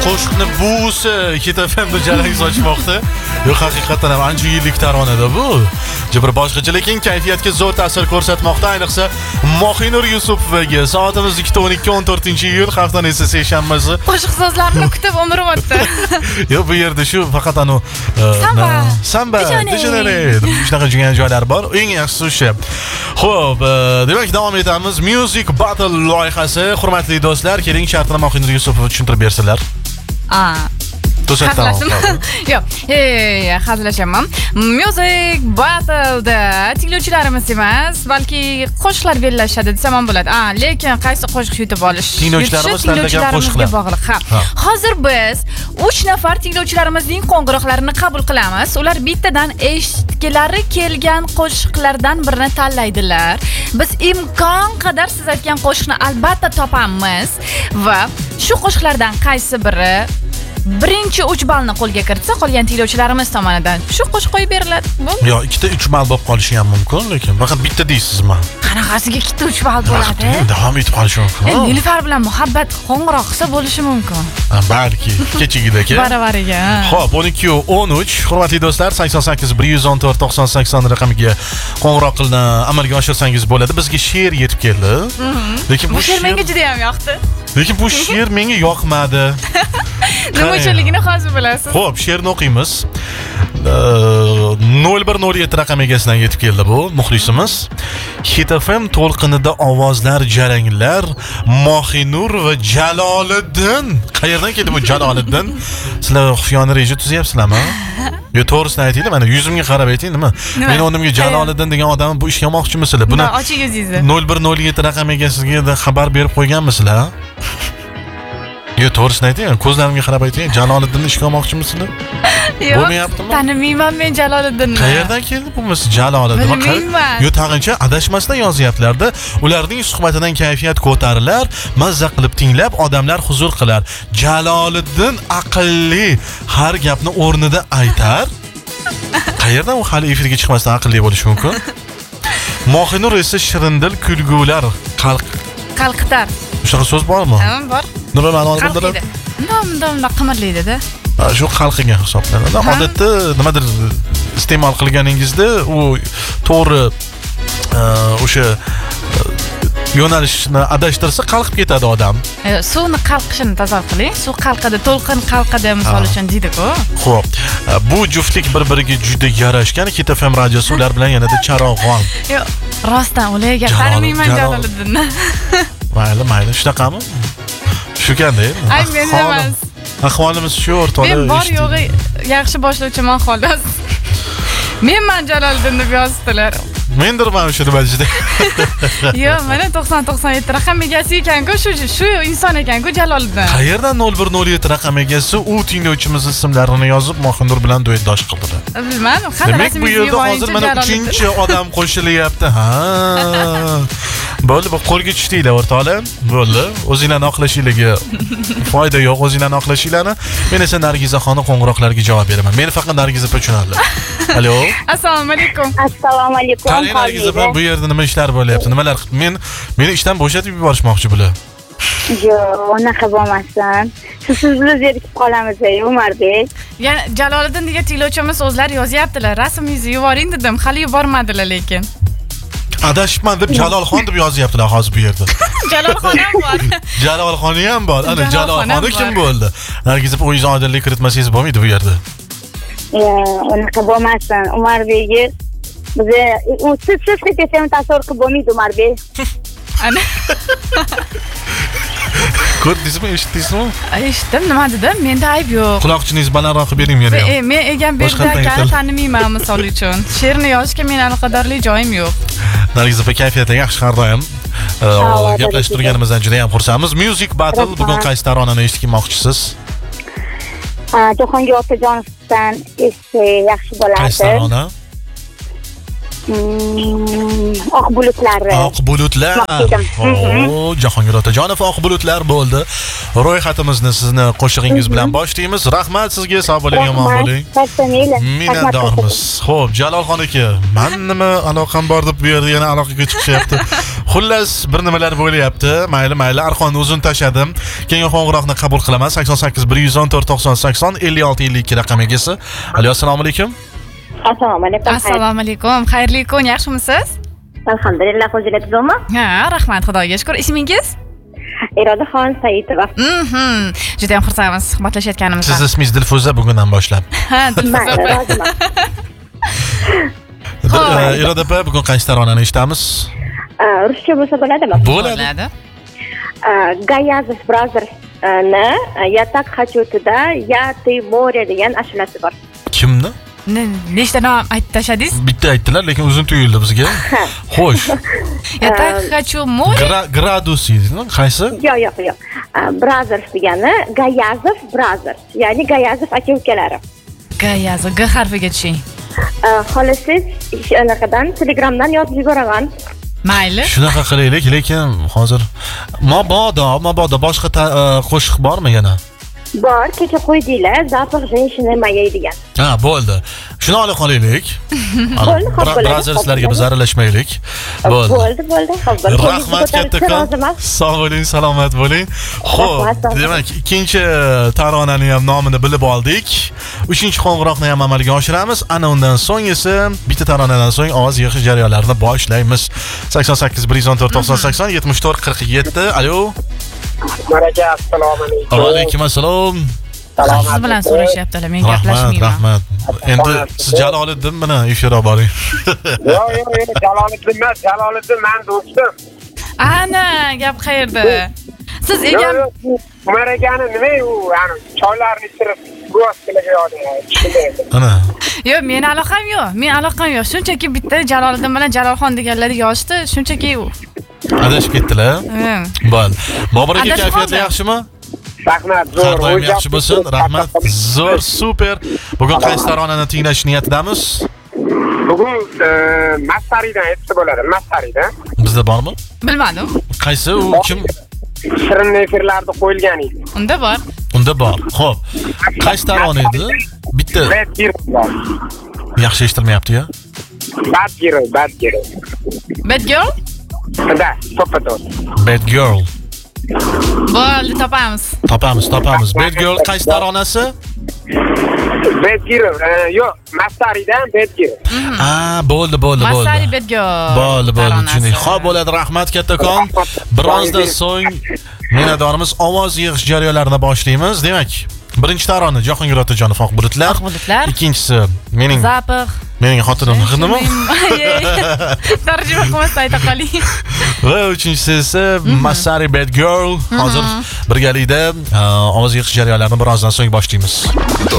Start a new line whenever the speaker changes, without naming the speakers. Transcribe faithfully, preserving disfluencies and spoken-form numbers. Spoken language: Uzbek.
qo'shiqni buvisi Hit F M'da jarang sochmoqda. Yo'q, haqiqatan ham ancha yillik taronada bu. Bir boshqacha lekin kayfiyatga zo'r ta'sir ko'rsatmoqda, ayniqsa Mohinur Yusupovaga. Soatimiz ikki o'n ikki o'n to'rtinchi iyul, haftaning esa seshanbasi.
Qo'shiq so'zlarini kutib umrim o'tdi.
Yo'q, bu yerda shu faqat anu
samba,
samba, dejinere. Shunaqa jugan joylar bor. Eng yaxshisi o'sha. Xo'p, demak davom etamiz. Music Battle loyihasi. Hurmatli do'stlar, keling shartini Mohinur Yusupov tushuntirib bersinlar.
A
To'satdan.
Yo'q, yo'q, hazillashaman. Music Battle'da tinglovchilarimiz emas, balki qo'shiqlar bellashadi desam ham bo'ladi. A, lekin qaysi qo'shiq yutib olish?
Tinglovchilarimiz tanlagan qo'shiqlar
bog'liq. Ha. Hozir biz uch nafar tinglovchilarimizning qo'ng'iroqlarini qabul qilamiz. Ular bittadan eshitgilari kelgan qo'shiqlardan birini tanlaydilar. Biz imkon qadar siz aytgan qo'shiqni albatta topamiz va shu qo'shiqlardan qaysi biri birinchi uch ballni qo'lga kiritsa, qolgan tinglovchilarimiz tomonidan shu qo'shiq qo'yib beriladi. Bo'ldi.
Yo'q, ikkita uch ball bo'lib qolishi ham mumkin, lekin faqat bitta deysizmi?
Qanaqasiga ikkita uch ball bo'ladi?
Davom etib qolishi mumkin.
Nilufar bilan muhabbat qo'ng'iroq qilsa bo'lishi mumkin.
Balki kechagidagi.
Baravariga.
Xo'p, o'n ikki o'n uch hurmatli do'stlar, sakson sakkiz bir yuz o'n to'rt to'qson sakson raqamiga qo'ng'iroq qilni amalga oshirsangiz bo'ladi. Bizga she'r yetib keldi. Lekin bu
she'r menga juda ham yoqdi.
Lekin bu she'r menga yoqmadi.
Nima uchunligini hozir bilasiz.
Xo'p, she'rni o'qiymiz. nol bir nol yetti raqam egasidan yetib keldi bu muxlisimiz. Hit F M to'lqinida ovozlar jaranglar, Mohinur va Jaloliddin. Qayerdan keldi bu Jaloliddin? Sizlar xufiyona reja tuzyapsizlarmi? Yo, to'g'risini aytinglar, mana yuzimga qarab ayting nima? Men o'zimga Jaloliddin degan odamni bu ishga olmoqchimisizlar? Buni
oching o'zingizni.
nol bir nol yetti raqam egasiga xabar berib qo'yganmisizlar? Yo, to'g'risini ayting, ko'zlarimga qarab ayting, Jaloliddinni ishga olmoqchimisizlar?
Yo'q, tanimayman men Jaloliddinni.
Qayerdan keldi bu mis Jaloliddin?
Bilmayman.
Yo, tag'incha adashmasdan yozyaptilar-da. Ularning suhbatidan kayfiyat ko'tarilar, mazza qilib tinglab, odamlar huzur qilar. Jaloliddin aqlli, har gapni o'rnida aytar. Qayerdan u hali efirga chiqmasdan aqlli bo'lishi mumkin? Mohinur esa shirindil kulgular qalq
qalqitar.
Shunaqa so'z bormi?
Ha, bor.
Nima ma'noni bildiradi?
Nima qimirlaydi-da.
Shu qalqigan hisoblanadi. Odatda nimadir iste'mol qilganingizda u to'g'ri o'sha yo'nalishni adashtirsa qalqib ketadi odam.
Suvni qalqishini tasavvur qiling. Suv qalqadi, to'lqin qalqadi misol uchun deydi-ku.
Xo'p, bu juftlik bir-biriga juda yarashgan. Hit F M radiosi ular bilan yanada charog'on.
Yo'q, rostdan ularga tanimayman Jaloliddinni.
Mayli, mayli, shunaqami? Shukanda endi.
Ay, men emas.
Ahvolimiz shu o'rtada.
Men bor yo'g'i yaxshi boshlovchiman xolos. Menman Jaloliddin deb yozdilar.
Mendirman o'sha nima juda.
Yo'q, mana to'qson to'qson yetti raqam egasi ekan-ku, shu shu inson ekan-ku Jaloliddin.
Qayerdan nol bir nol yetti raqam egasi u tinglovchimiz ismlarini yozib Mohinur bilan duetdosh qildilar?
Bilmadim,
qani rasmiy bu yerda hozir mana uchinchi odam qo'shilyapti. Ha. Bo'ldi, bu qo'lga tushdinglar o'rtoqlar. Bo'ldi. O'zinglarni oqlashinglarga foyda yo'q, o'zinglarni oqlashinglarni. Men esa Nargizaxonning qo'ng'iroqlariga javob beraman. Meni faqat Nargiza tushunadi. Alo.
Assalomu alaykum.
Assalomu alaykum.
Nargiza, bu yerda nima ishlar bo'lyapti? Nimalar? Men meni ishdan bo'shatib yuborishmoqchi bular.
Yo'q, unaqa bo'lmasdan. Siz bilan zerikib qolamiz, Umarbek.
Yana Jaloliddin degan tinglovchimiz o'zlari yozyaptilar. Rasmingizni yuboring dedim, hali yubormadilar lekin.
Adashibman deb Jalolxon deb yozyaptilar hozir bu yerda.
Jalolxon ham bor.
Jalolxon ham bor. Ana Jalolxon kim bo'ldi? Nargiza, o'zingiz oydinlik kiritmasangiz bo'lmaydi bu yerda.
Yo'q, unaqa bo'lmasdan. Umarbek, biz u siz siz hech tasavvur qilib bo'lmaydi Umarbek.
Ana.
Ko'rdingizmi, eshitdingizmi?
Eshitdim, nima dedim? Menda ayb yo'q.
Quloqchingizni balandroq qilib bering meni ham.
Men egam Berdakani tanimayman misol uchun. She'rni yozishga men aloqadorlik joyim yo'q.
Nargiza, kayfiyating yaxshi har doim. Gaplashib turganimizdan juda ham xursandmiz. Music Battle bugun qaysi taronani eshitmoqchisiz?
Jahongir Otajonovdan eshitsa yaxshi bo'ladi.
Qaysi tarona?
Oq bulutlar.
Oq bulutlar. O, Jahongir Otajonov Oq bulutlar bo'ldi. Ro'yxatimizni sizni qo'shig'ingiz bilan boshlaymiz. Rahmat sizga, sog' bo'ling, omon bo'ling. Minnatdormiz. Xo'p, Jalolxon aka, men nima aloqam bor deb bu yerda yana aloqaga chiqishyapti. Xullas, bir nimalar bo'lyapti. Mayli, mayli, arqonni uzun tashadim. Keyingi qo'ng'iroqni qabul qilaman. sakson sakkiz bir yuz o'n to'rt to'qson sakson ellik olti ellik ikki raqam egasi. Alo, assalomu alaykum.
Assalomu alaykum.
Assalomu alaykum. Xayrli kun, yaxshimisiz?
Alhamdulillah, o'zingiz
Ha, rahmat, Xudoga shukr. Ismingiz?
Irodaxon Saidova.
Mhm. Juda ham xursandmiz suhbatlashayotganimizdan.
Siz ismingiz Dilfuza bugundan boshlab.
Ha, Dilfuza opa.
Roziman.
Dil- Iroda opa, bugun qaysi taronani eshitamiz?
Ruscha bo'lsa bo'ladimi?
Bo'ladi.
Bo'ladi.
Gayazov Brothers ni "Я так хочу туда, я ты море" degan ashulasi bor.
Kimni?
Ne- Nechta nom aytib tashladingiz?
Bitta aytdilar, lekin uzun tuyuldi bizga. Xo'sh.
Я так хочу море.
Gra- Gradus dedingmi? Qaysi?
Yo'q, yo'q, yo'q. Brothers degani Gayazov Brothers, ya'ni Gayazov aka-ukalari.
G yozi, G harfiga tushing.
Xolos siz anaqadan Telegramdan yozib yuboraman.
Mayli.
Shunaqa qilaylik, lekin hozir mabodo, mabodo boshqa ta- e, qo'shiq bormi yana?
Bor, kecha qo'ydinglar, Zapах женщины моей degan.
Ha, bo'ldi. Shuni olib qolaylik.
Bo'ldi, xo'p, bo'ladi,
Brotherslarga
xo'p,
biz aralashmaylik. Bo'ldi.
Bo'ldi, bo'ldi. Xo'p, bo'ldi.
Rahmat kattakon. Sog' bo'ling, salomat bo'ling. Xo'p,
Rahmat, sog' bo'ling.
demak, ikkinchi taronani ham nomini bilib oldik. Uchinchi qo'ng'iroqni ham amalga oshiramiz. Ana undan so'ng esa bitta taronadan so'ng ovoz yig'ish jarayonlarini boshlaymiz. sakson sakkiz bir yuz o'n to'rt to'qson sakson yetmish to'rt qirq yetti. Alo.
Maraka, assalomu alaykum.
Va alaykum assalom.
Siz bilan so'rashyaptilar, men
Rahmat,
gaplashmayman.
rahmat. Endi siz Jaloliddin bilan efirga boring.
Yo'q, yo'q, yo'q, Jaloliddin emas, Jaloliddin men do'stim.
Ana, gap qayerda? Siz
Yo'q,
egam
yo'q, Umar akani nima u, yani choylarni ichirib, go'z qilaga yodi.
Ana.
Yo'q, men aloqam yo'q. Men aloqam yo'q. Shunchaki bitta Jaloliddin bilan Jalolxon deganlarni yozdi, shunchaki u.
Adashib ketdilar.
Hmm.
Bo'ldi. Bobur aka
Adashib
kayfiyati
qoldi.
yaxshimi?
Rahmat, zo'r.
Har doim yaxshi bo'lsin. Rahmat. Zo'r, super. Bugun qaysi taronani tinglash niyatidamiz?
Bugun e, Mastaridan aytsa bo'ladi, Mastaridan.
Bizda bormi?
Bilmadim.
Qaysi u kim?
Shirin efirlarda qo'yilgan edi.
Unda bor.
Unda bor. Xo'p. Qaysi tarona edi? Bitta
Bad Girl bor.
yaxshi eshitilmayapti-ya.
Bad Girl, Bad Girl.
Bad girl?
Da, to'ppa-to'p.
Bad Girl.
Bo'ldi, topamiz.
Topamiz, topamiz. Bad Girl qaysi taronasi?
Bad Girl, e, yo'q, Mastaridan Bad Girl.
Ah, bo'ldi, bo'ldi,
Masari
bo'ldi.
Bad girl.
Bo'ldi, bo'ldi,
taronasi.
tushundik. Xo'p, bo'ladi, rahmat kattakon. Birozdan so'ng minadorimiz ovoz yig'ish jarayonlarini boshlaymiz. Demak, birinchi tarona Jahongir Otajonov Oq bulutlar.
Oq bulutlar.
Ikkinchisi mening
Zapach.
mening xotinimning nima?
Tarjima qilmasa ayta qoling.
Va uchinchisi esa Masari Bad Girl. Hozir birgalikda uh, ovoz yig'ish jarayonlarini birozdan so'ng boshlaymiz.